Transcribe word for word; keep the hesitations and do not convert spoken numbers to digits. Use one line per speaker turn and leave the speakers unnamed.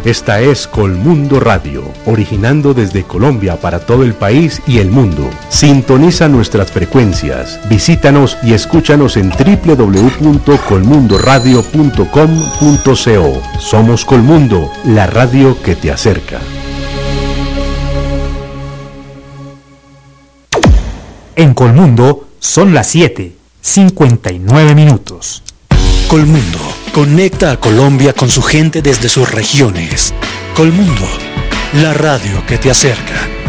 Esta es Colmundo Radio, originando desde Colombia para todo el país y el mundo. Sintoniza nuestras frecuencias, visítanos y escúchanos en doble u doble u doble u punto colmundo radio punto com punto co. Somos Colmundo, la radio que te acerca.
En Colmundo son las siete, cincuenta y nueve minutos.
Colmundo conecta a Colombia con su gente desde sus regiones. Colmundo, la radio que te acerca.